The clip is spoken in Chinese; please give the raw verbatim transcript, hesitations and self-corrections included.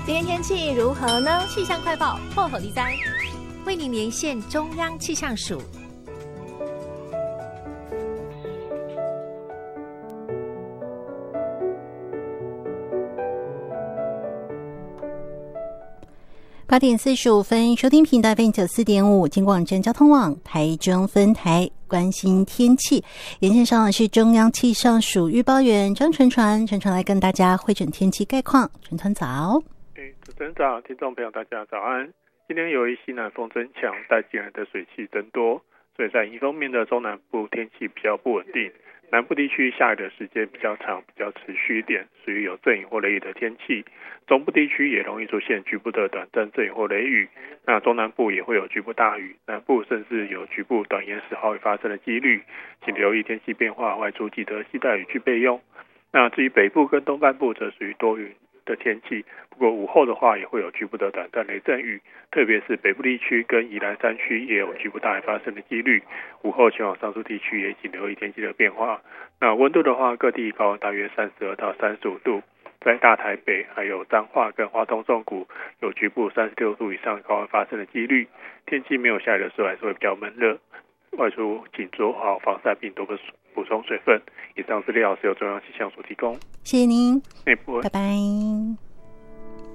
今天天气如何呢？气象快报破口第三，为您连线中央气象署。 八点四十五分，收听频道 F M 九四点五，金广真交通网台中分台，关心天气。连线上的是中央气象署预报员张纯传，纯传来跟大家汇整天气概况。纯传早。 哎，主持人早，听众朋友大家早安。今天由于西南风增强，带进来的水汽增多，所以在迎风面的中南部天气比较不稳定。南部地区下雨的时间比较长，比较持续一点，属于有阵雨或雷雨的天气。中部地区也容易出现局部的短暂阵雨或雷雨，那中南部也会有局部大雨，南部甚至有局部短延时豪雨发生的几率，请留意天气变化，外出记得携带雨具备用。那至于北部跟东半部则属于多云的天气，不过午后的话也会有局部的短暂雷阵雨，特别是北部地区跟宜兰山区也有局部大雨发生的几率，午后前往上述地区也请留意天气的变化。那温度的话，各地高温大约三十二到三十五度，在大台北还有彰化跟花东纵谷有局部三十六度以上高温发生的几率。天气没有下雨的时候还是会比较闷热，外出请做好防晒并多补充水分。以上资料是由中央气象署提供。 谢谢您， 哎，不会， 拜拜。